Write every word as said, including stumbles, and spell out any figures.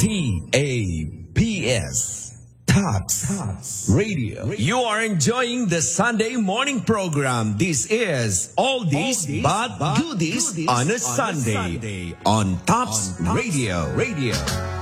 T A P S. Tots Radio. You are enjoying the Sunday morning program. This is All This But Goodies on a Sunday on Tots Radio. Radio.